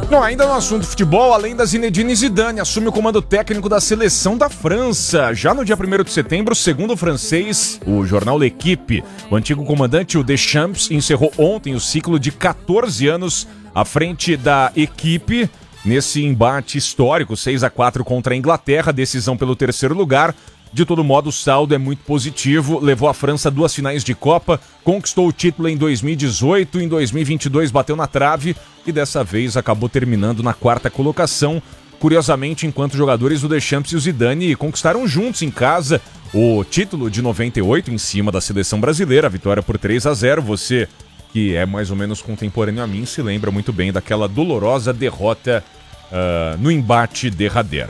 Bom, ainda no assunto futebol, além da Zinedine Zidane, assume o comando técnico da seleção da França. Já no dia 1º de setembro, segundo o francês, o jornal L'Équipe, o antigo comandante, o Deschamps, encerrou ontem o ciclo de 14 anos à frente da equipe nesse embate histórico, 6-4 contra a Inglaterra, decisão pelo terceiro lugar. De todo modo, o saldo é muito positivo, levou a França a 2 finais de Copa, conquistou o título em 2018, em 2022 bateu na trave e dessa vez acabou terminando na 4ª colocação. Curiosamente, enquanto os jogadores do Deschamps e o Zidane conquistaram juntos em casa o título de 98 em cima da seleção brasileira, a vitória por 3-0, você que é mais ou menos contemporâneo a mim se lembra muito bem daquela dolorosa derrota no embate derradeiro.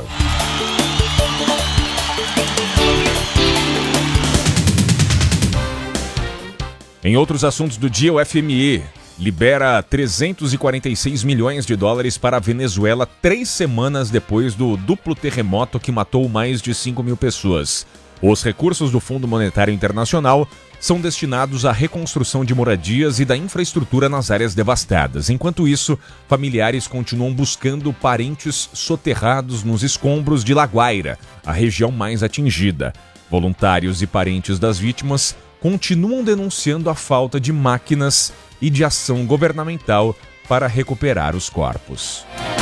Em outros assuntos do dia, o FMI libera 346 milhões de dólares para a Venezuela 3 semanas depois do duplo terremoto que matou mais de 5 mil pessoas. Os recursos do Fundo Monetário Internacional são destinados à reconstrução de moradias e da infraestrutura nas áreas devastadas. Enquanto isso, familiares continuam buscando parentes soterrados nos escombros de La Guaira, a região mais atingida. Voluntários e parentes das vítimas continuam denunciando a falta de máquinas e de ação governamental para recuperar os corpos.